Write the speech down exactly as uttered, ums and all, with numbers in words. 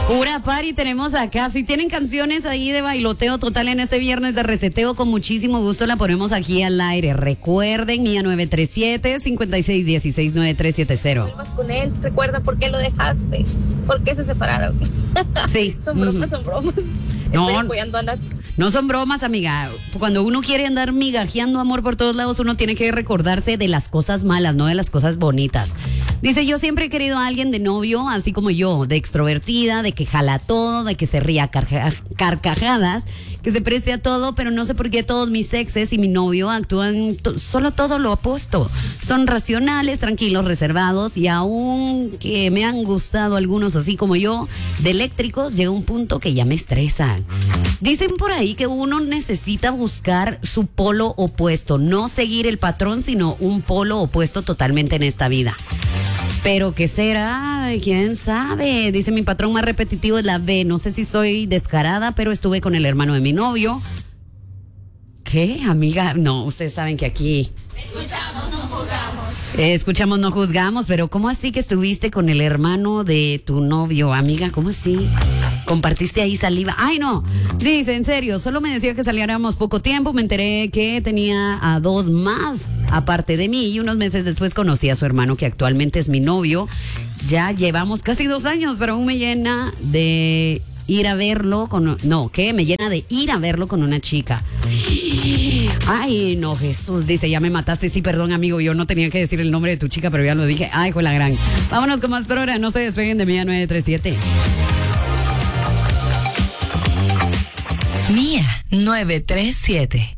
Pura party tenemos acá. Si tienen canciones ahí de bailoteo total en este viernes de reseteo, con muchísimo gusto la ponemos aquí al aire. Recuerden, Mía nueve tres siete, cinco seis uno seis, nueve tres siete cero. Vuelvas con él, recuerda por qué lo dejaste, por qué se separaron. Sí. Son bromas, uh-huh. son bromas. No. Estoy apoyando a las... No son bromas, amiga. Cuando uno quiere andar migajeando amor por todos lados, uno tiene que recordarse de las cosas malas, no de las cosas bonitas. Dice, yo siempre he querido a alguien de novio, así como yo, de extrovertida, de que jala todo, de que se ría carca- carcajadas, que se preste a todo, pero no sé por qué todos mis exes y mi novio actúan to- solo todo lo opuesto. Son racionales, tranquilos, reservados, y aun que me han gustado algunos así como yo, de eléctricos, llega un punto que ya me estresan. Dicen por ahí que uno necesita buscar su polo opuesto, no seguir el patrón, sino un polo opuesto totalmente en esta vida. Pero ¿qué será? Ay, ¿quién sabe? Dice, mi patrón más repetitivo es la B. No sé si soy descarada, pero estuve con el hermano de mi novio. ¿Qué, amiga? No, ustedes saben que aquí... Escuchamos, no juzgamos. Eh, escuchamos, no juzgamos, pero ¿cómo así que estuviste con el hermano de tu novio, amiga? ¿Cómo así? ¿Compartiste ahí saliva? Ay, no. Dice, en serio, solo me decía que saliéramos poco tiempo. Me enteré que tenía a dos más aparte de mí y unos meses después conocí a su hermano, que actualmente es mi novio. Ya llevamos casi dos años, pero aún me llena de ir a verlo con... No, ¿qué? Me llena de ir a verlo con una chica. Ay, no, Jesús, dice, ya me mataste. Sí, perdón, amigo, yo no tenía que decir el nombre de tu chica, pero ya lo dije. Ay, fue la gran. Vámonos con más programa, no se despeguen de Mía nueve tres siete. Mía nueve tres siete.